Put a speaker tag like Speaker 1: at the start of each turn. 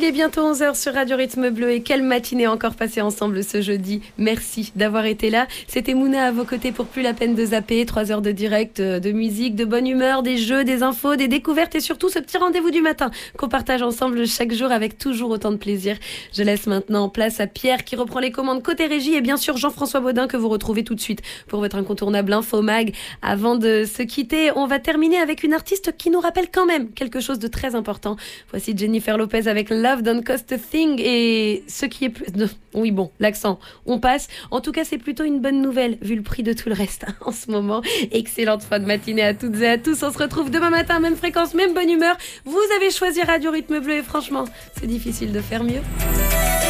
Speaker 1: Il est bientôt 11h sur Radio Rythme Bleu et quelle matinée encore passée ensemble ce jeudi. Merci d'avoir été là. C'était Mouna à vos côtés pour plus la peine de zapper. 3 heures de direct, de musique, de bonne humeur, des jeux, des infos, des découvertes et surtout ce petit rendez-vous du matin qu'on partage ensemble chaque jour avec toujours autant de plaisir. Je laisse maintenant place à Pierre qui reprend les commandes côté régie et bien sûr Jean-François Baudin que vous retrouvez tout de suite pour votre incontournable info mag. Avant de se quitter, on va terminer avec une artiste qui nous rappelle quand même quelque chose de très important. Voici Jennifer Lopez avec Love Don't Cost a Thing et ce qui est plus... Oui bon, l'accent, on passe. En tout cas, c'est plutôt une bonne nouvelle vu le prix de tout le reste en ce moment. Excellente fin de matinée à toutes et à tous. On se retrouve demain matin, même fréquence, même bonne humeur. Vous avez choisi Radio Rythme Bleu et franchement, c'est difficile de faire mieux.